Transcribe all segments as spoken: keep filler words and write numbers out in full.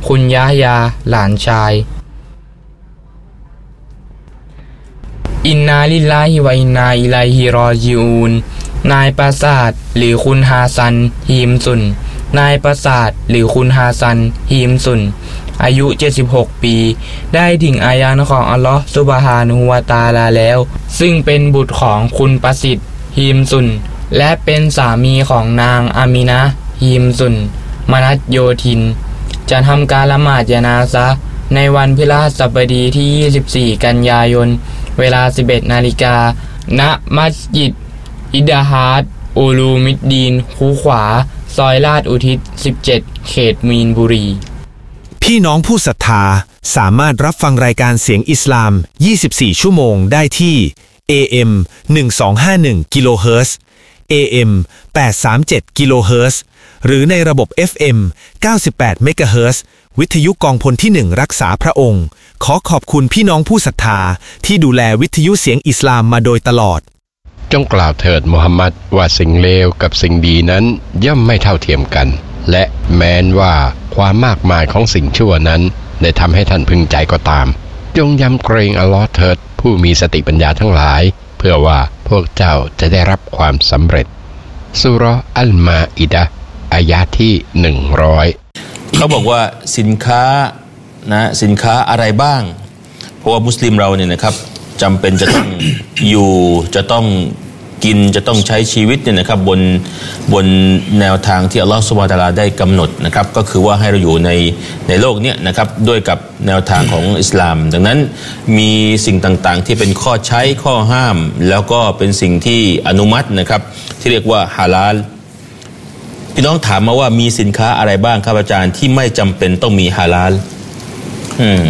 คุณยะฮยาหลานชายอินนาลิลลาฮิวะอินนาอิลัยฮิรอญิอูนนายปราสาทหรือคุณฮาซันฮีมซุนนายปราสาทหรือคุณฮาซันฮีมซุนอายุเจ็ดสิบหกปีได้ถึงอายานของอัลลอฮฺซุบฮานะฮูวะตะอาลาแล้วซึ่งเป็นบุตรของคุณประสิทธิ์ฮีมซุนและเป็นสามีของนางอามินะฮีมซุนมนัสโยธินจะทำการละหมาดญะนาซะห์ในวันพฤหัสบดีที่ยี่สิบสี่กันยายนเวลา สิบเอ็ดนาฬิกา ณ มัสยิดอิดะฮาดอูลูมิดดีนคูขวาซอยลาดอุทิศสิบเจ็ดเขตมีนบุรีพี่น้องผู้ศรัทธาสามารถรับฟังรายการเสียงอิสลามยี่สิบสี่ชั่วโมงได้ที่ เอ เอ็ม หนึ่งสองห้าหนึ่ง กิโลเฮิรตซ์ เอ เอ็ม แปดสามเจ็ด กิโลเฮิรตซ์หรือในระบบ เอฟ เอ็ม เก้าสิบแปด เมกะเฮิรตซ์วิทยุกองพลที่หนึ่งรักษาพระองค์ขอขอบคุณพี่น้องผู้ศรัทธาที่ดูแลวิทยุเสียงอิสลามมาโดยตลอดจงกล่าวเถิดมุฮัมมัดว่าสิ่งเลวกับสิ่งดีนั้นย่อมไม่เท่าเทียมกันและแม้นว่าความมากมายของสิ่งชั่วนั้นได้ทำให้ท่านพึงใจก็ตามจงยำเกรงอัลลอฮ์เถิดผู้มีสติปัญญาทั้งหลายเพื่อว่าพวกเจ้าจะได้รับความสำเร็จซูเราะห์อัลมาอิดะห์อายะห์ที่หนึ่งร้อยเขาบอกว่าสินค้านะสินค้าอะไรบ้างเพราะว่ามุสลิมเราเนี่ยนะครับจำเป็นจะต้อง อยู่จะต้องกินจะต้องใช้ชีวิตเนี่ยนะครับบนบนแนวทางที่อัลลอฮฺซุบฮานะฮูวะตะอาลาได้กำหนดนะครับก็คือว่าให้เราอยู่ในในโลกเนี้ยนะครับด้วยกับแนวทางของอิสลามดังนั้นมีสิ่งต่างๆที่เป็นข้อใช้ข้อห้ามแล้วก็เป็นสิ่งที่อนุมัตินะครับที่เรียกว่าฮาลาลพี่น้องถามมาว่ามีสินค้าอะไรบ้างครับอาจารย์ที่ไม่จำเป็นต้องมีฮาลาลอืม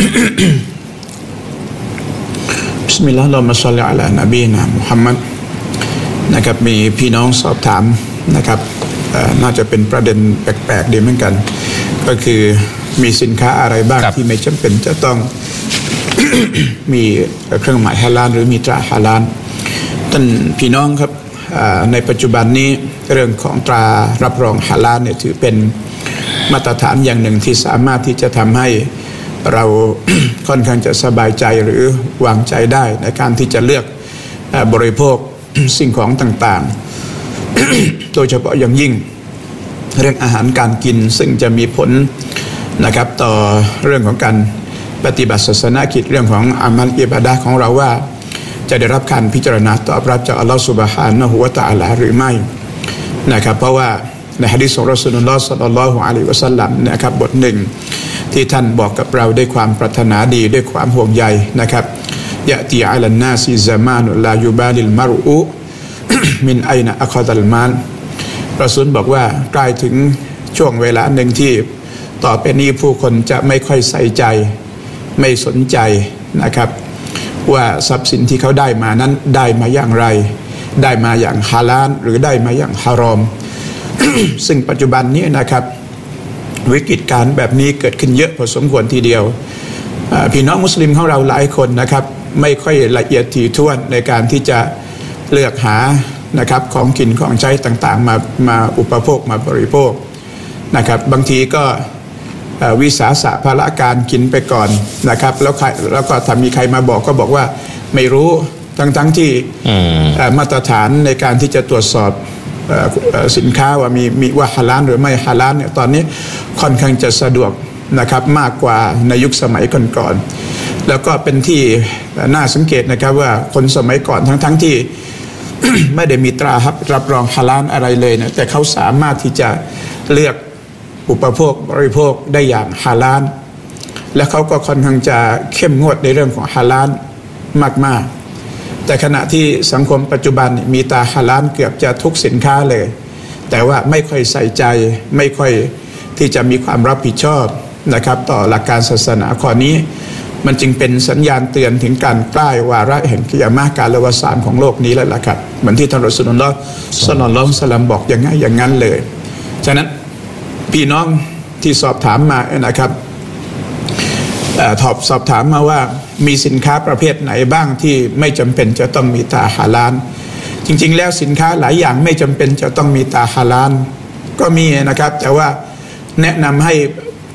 บิสมิลลาฮิรเราะห์มาศ็อลลิอะลานบีนะมุฮัมมัดนะครับมีพี่น้องสอบถามนะครับน่าจะเป็นประเด็นแปลกๆดีเหมือนกันก็คือมีสินค้าอะไรบ้างที่ไม่จำเป็นจะต้อง มีเครื่องหมายฮาลาลหรือมีตราฮาลาลท่านพี่น้องครับในปัจจุบันนี้เรื่องของตรารับรองฮาลาลเนี่ยถือเป็นมาตรฐานอย่างหนึ่งที่สามารถที่จะทำให้เรา ค่อนข้างจะสบายใจหรือวางใจได้ในการที่จะเลือกบริโภค สิ่งของต่างๆ โดยเฉพาะอย่างยิ่งเรื่องอาหารการกินซึ่งจะมีผลนะครับต่อเรื่องของการปฏิบัติศาสนกิจเรื่องของอามัลอิบาดะห์ของเราว่าจะได้รับการพิจารณาตอบรับจากอัลลอฮฺซุบฮานะฮูวะตะอาลาหรือไม่นะครับเพราะว่าในหะดีษของรอซูลุลลอฮ์ศ็อลลัลลอฮุอะลัยฮิวะซัลลัมนะครับบทหนึ่งที่ท่านบอกกับเราด้วยความปรารถนาดีด้วยความห่วงใยนะครับยะตีอะลันนาซิซะมานุลายุบาลิลมารอุมินไอนะอะคอดัลมานรอซูลบอกว่าใกล้ถึงช่วงเวลาหนึ่งที่ต่อไปนี้ผู้คนจะไม่ค่อยใส่ใจไม่สนใจนะครับว่าทรัพย์สินที่เขาได้มานั้นได้มาอย่างไรได้มาอย่างฮาลาลหรือได้มาอย่างฮารอม ซึ่งปัจจุบันนี้นะครับวิกฤตการณ์แบบนี้เกิดขึ้นเยอะพอสมควรทีเดียวพี่น้องมุสลิมของเราหลายคนนะครับไม่ค่อยละเอียดถี่ถ้วนในการที่จะเลือกหานะครับของกินของใช้ต่างๆมามาอุปโภคมาบริโภคนะครับบางทีก็วิสาสะภาระการกินไปก่อนนะครับแล้วใครแล้วก็ถ้ามีใครมาบอกก็บอกว่าไม่รู้ทั้งๆที่มาตรฐานในการที่จะตรวจสอบสินค้าว่ามีมีว่าฮาลาลหรือไม่ฮาลาลเนี่ยตอนนี้ค่อนข้างจะสะดวกนะครับมากกว่าในยุคสมัยก่อนๆแล้วก็เป็นที่น่าสังเกตนะครับว่าคนสมัยก่อนทั้งๆที่ ไม่ได้มีตรารับรองฮาลาลอะไรเลยนะแต่เขาสามารถที่จะเลือกอุปโภคบริโภคได้อย่างฮาลาลและเขาก็ค่อนข้างจะเข้มงวดในเรื่องของฮาลาลมากๆแต่ขณะที่สังคมปัจจุบันมีตาฮาลาลเกือบจะทุกสินค้าเลยแต่ว่าไม่ค่อยใส่ใจไม่ค่อยที่จะมีความรับผิดชอบนะครับต่อหลักการศาสนาข้อนี้มันจึงเป็นสัญญาณเตือนถึงการใกล้วาระแห่งกิยามะฮ์การอวสานของโลกนี้แล้วล่ะครับเหมือนที่ท่านรอซูลุลลอฮ์ศ็อลลัลลอฮุอะลัยฮิวะซัลลัมบอกอย่างงั้นอย่างนั้นเลยฉะนั้นพี่น้องที่สอบถามมานะครับถอบสอบถามมาว่ามีสินค้าประเภทไหนบ้างที่ไม่จำเป็นจะต้องมีตาฮาลาลจริงๆแล้วสินค้าหลายอย่างไม่จำเป็นจะต้องมีตาฮาลาลก็มีนะครับแต่ว่าแนะนำให้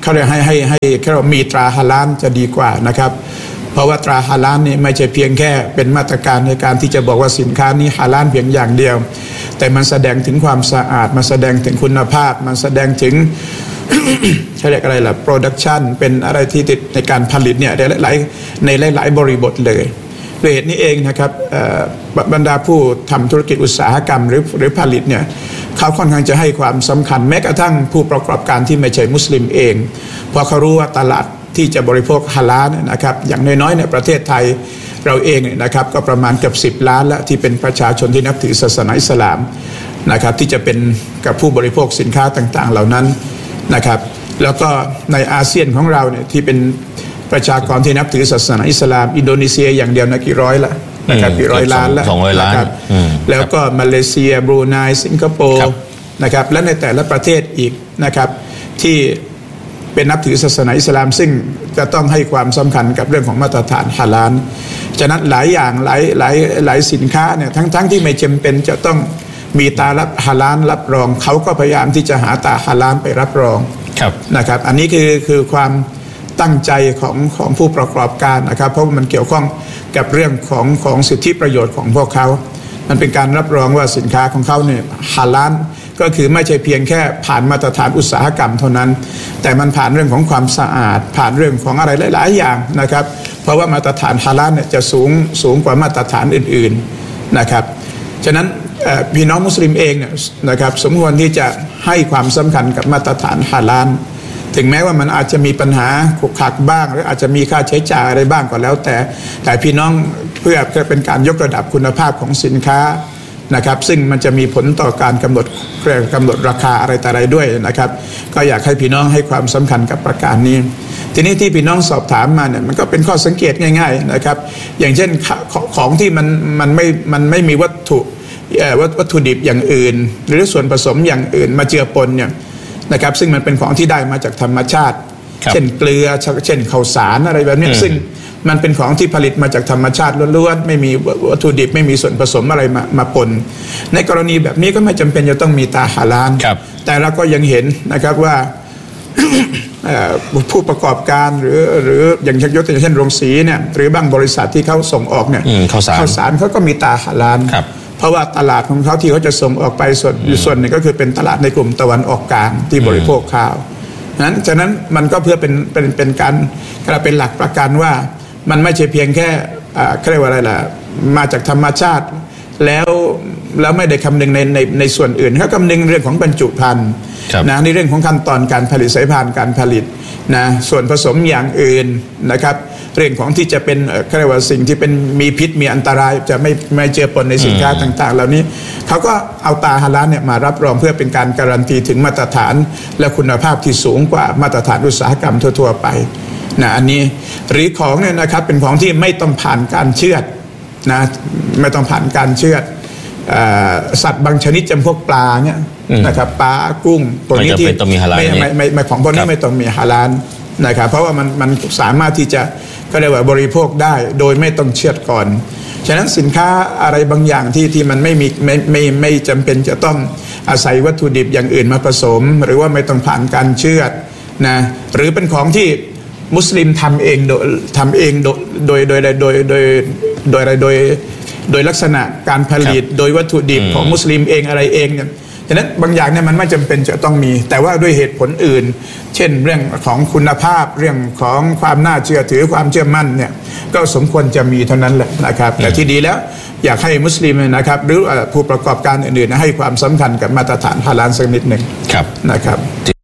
เขาเรียกให้ให้ให้เรามีตราฮาลาลจะดีกว่านะครับเพราะว่าตราฮาลาลนี่ไม่ใช่เพียงแค่เป็นมาตรการในการที่จะบอกว่าสินค้านี้ฮาลาลเพียงอย่างเดียวแต่มันแสดงถึงความสะอาดมันแสดงถึงคุณภาพมันแสดงถึง เขาเรียกอะไรล่ะ production เป็นอะไรที่ติดในการผลิตเนี่ยในหลายในหลายๆบริบทเลยด้วยเหตุนี้เองนะครับบรรดาผู้ทำธุรกิจอุตสาหกรรมหรือหรือผลิตเนี่ยเขาค่อนข้างจะให้ความสำคัญแม้กระทั่งผู้ประกอบการที่ไม่ใช่มุสลิมเองเพราะเขารู้ว่าตลาดที่จะบริโภคฮาลาลนะครับอย่างน้อยๆในประเทศไทยเราเองนะครับก็ประมาณเกือบสิบล้านแล้วที่เป็นประชาชนที่นับถือศาสนาอิสลามนะครับที่จะเป็นกับผู้บริโภคสินค้าต่างๆเหล่านั้นนะครับแล้วก็ในอาเซียนของเราเนี่ยที่เป็นประชากรที่นับถือศาสนาอิสลามอินโดนีเซียอย่างเดียวนะกี่ร้อยละนะครับกี่ร้อยล้านละสองร้อยล้านแล้วก็มาเลเซียบรูไนสิงคโปร์นะครับและในแต่ละประเทศอีกนะครับที่เป็นนับถือศาสนาอิสลามซึ่งจะต้องให้ความสำคัญกับเรื่องของมาตรฐานฮาลาลฉะนั้นหลายอย่างหลายหลายหลายสินค้าเนี่ยทั้งทั้งที่ไม่จำเป็นจะต้องมีตารับฮาลาลรับรองเขาก็พยายามที่จะหาตาฮาลาลไปรับรองนะครับอันนี้คือคือความตั้งใจของของผู้ประกอบการนะครับเพราะมันเกี่ยวข้องกับเรื่องของของสิทธิประโยชน์ของพวกเขามันเป็นการรับรองว่าสินค้าของเขาเนี่ยฮาลาลก็คือไม่ใช่เพียงแค่ผ่านมาตรฐานอุตสาหกรรมเท่านั้นแต่มันผ่านเรื่องของความสะอาดผ่านเรื่องของอะไรหลายๆอย่างนะครับเพราะว่ามาตรฐานฮาลาลเนี่ยจะสูงสูงกว่ามาตรฐานอื่นๆนะครับฉะนั้นพี่น้องมุสลิมเองเนี่ยนะครับสมควรที่จะให้ความสำคัญกับมาตรฐานฮาลาลถึงแม้ว่ามันอาจจะมีปัญหาขุกขักบ้างหรืออาจจะมีค่าใช้จ่ายอะไรบ้างก็แล้วแต่แต่พี่น้องเพื่อเป็นการยกระดับคุณภาพของสินค้านะครับซึ่งมันจะมีผลต่อการกำหนดกำหนดราคาอะไรแต่อะไรด้วยนะครับก็อยากให้พี่น้องให้ความสำคัญกับประการนี้ทีนี้ที่พี่น้องสอบถามมาเนี่ยมันก็เป็นข้อสังเกตง่ายๆนะครับอย่างเช่นของที่มันมันไม่มันไม่มีวัตถุวัตถุดิบอย่างอื่นหรือส่วนผสมอย่างอื่นมาเจือปนเนี่ยนะครับซึ่งมันเป็นของที่ได้มาจากธรรมชาติเช่นเกลือเช่นข้าวสารอะไรแบบนี้ซึ่งมันเป็นของที่ผลิตมาจากธรรมชาติล้วนๆไม่มีวัตถุดิบไม่มีส่วนผสมอะไรมามาปนในกรณีแบบนี้ก็ไม่จำเป็นจะต้องมีตาฮาลาลแต่เราก็ยังเห็นนะครับว่า ผู้ประกอบการหรือหรืออย่างยกตัวอย่างเช่นโรงสีเนี่ยหรือบางบริษัทที่เขาส่งออกเนี่ยข้าวสารข้าวสารเขาก็มีตาฮาลาลเพราะว่าตลาดของเขาที่เขาจะส่งออกไปส่วนส่วนหนึ่งก็คือเป็นตลาดในกลุ่มตะวันออกกลางที่บริโภคข้าวนั้นฉะนั้นมันก็เพื่อเป็นเป็นเป็นการกระเป็นหลักประกันว่ามันไม่ใช่เพียงแค่เขาเรียกว่าอะไรล่ะมาจากธรรมชาติแล้วแล้วไม่ได้คำนึงในในในส่วนอื่นเขาคำนึงเรื่องของบรรจุภัณฑ์นะในเรื่องของขั้นตอนการผลิตสายพานการผลิตนะส่วนผสมอย่างอื่นนะครับเรื่องของที่จะเป็นเขาเรียกว่าสิ่งที่เป็นมีพิษมีอันตรายจะไม่ไม่เจือปนในสินค้าต่างๆเหล่านี้เขาก็เอาตาฮาลาลเนี่ยมารับรองเพื่อเป็นการการันตีถึงมาตรฐานและคุณภาพที่สูงกว่ามาตรฐานอุตสาหกรรมทั่วๆไปนะอันนี้หรือของเนี่ยนะครับเป็นของที่ไม่ต้องผ่านการเชือดนะไม่ต้องผ่านการเชือดสัตว์บางชนิดจำพวกปลาเนี่ยนะครับปลากุ้งตัวนี้ที่ไม่ไม่ไม่ของพวกนี้ไม่ต้องมีฮาลาลนะครับเพราะว่ามันมันสามารถที่จะก็เรียกว่าบริโภคได้โดยไม่ต้องเชือดก่อนฉะนั้นสินค้าอะไรบางอย่างที่ที่มันไม่มีไม่ไม่ไม่จำเป็นจะต้องอาศัยวัตถุดิบอย่างอื่นมาผสมหรือว่าไม่ต้องผ่านการเชือดนะหรือเป็นของที่มุสลิมทำเองโดยทำเองโดยโดยโดยโดยโดยโดยโดยโดยลักษณะการผลิตโดยวัตถุดิบของมุสลิมเองอะไรเองเนี่ยฉะนั้นบางอย่างเนี่ยมันไม่จำเป็นจะต้องมีแต่ว่าด้วยเหตุผลอื่นเช่นเรื่องของคุณภาพเรื่องของความน่าเชื่อถือความเชื่อมั่นเนี่ยก็สมควรจะมีเท่านั้นแหละนะครับแต่ที่ดีแล้วอยากให้มุสลิมนะครับหรือผู้ประกอบการอื่นๆให้ความสำคัญกับมาตรฐานฮาลาลสักนิดหนึ่งนะครับ